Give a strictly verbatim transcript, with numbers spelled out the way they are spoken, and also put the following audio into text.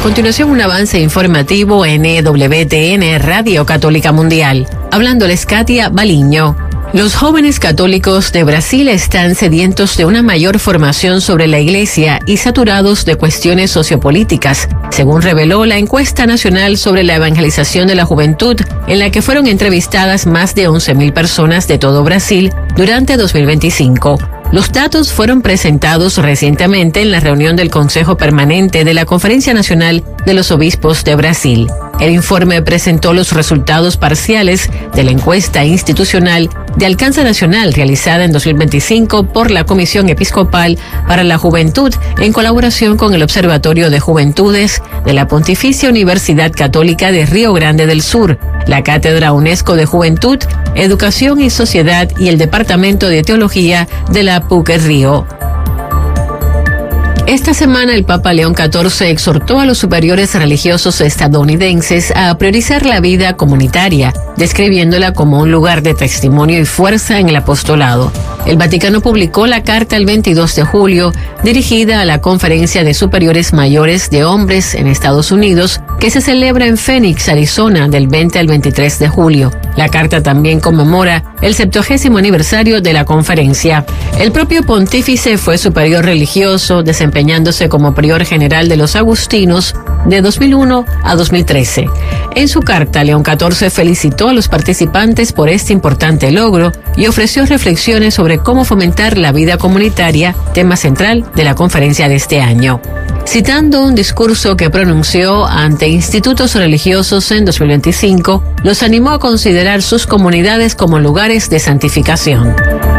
continuación, un avance informativo en E W T N Radio Católica Mundial. Hablándoles Katia Baliño. Los jóvenes católicos de Brasil están sedientos de una mayor formación sobre la Iglesia y saturados de cuestiones sociopolíticas, según reveló la encuesta nacional sobre la evangelización de la juventud, en la que fueron entrevistadas más de once mil personas de todo Brasil durante dos mil veinticinco. Los datos fueron presentados recientemente en la reunión del Consejo Permanente de la Conferencia Nacional de los Obispos de Brasil. El informe presentó los resultados parciales de la encuesta institucional de alcance nacional realizada en dos mil veinticinco por la Comisión Episcopal para la Juventud en colaboración con el Observatorio de Juventudes de la Pontificia Universidad Católica de Río Grande del Sur, la Cátedra UNESCO de Juventud, Educación y Sociedad y el Departamento de Teología de la P U C Río. Esta semana el Papa León catorce exhortó a los superiores religiosos estadounidenses a priorizar la vida comunitaria, describiéndola como un lugar de testimonio y fuerza en el apostolado. El Vaticano publicó la carta el veintidós de julio, dirigida a la Conferencia de Superiores Mayores de Hombres en Estados Unidos, que se celebra en Phoenix, Arizona, del veinte al veintitrés de julio. La carta también conmemora el septuagésimo aniversario de la conferencia. El propio pontífice fue superior religioso, desempeñándose como prior general de los agustinos de dos mil uno a dos mil trece. En su carta, León catorce felicitó a los participantes por este importante logro y ofreció reflexiones sobre cómo fomentar la vida comunitaria, tema central de la conferencia de este año. Citando un discurso que pronunció ante institutos religiosos en dos mil veinticinco, los animó a considerar sus comunidades como lugares de santificación.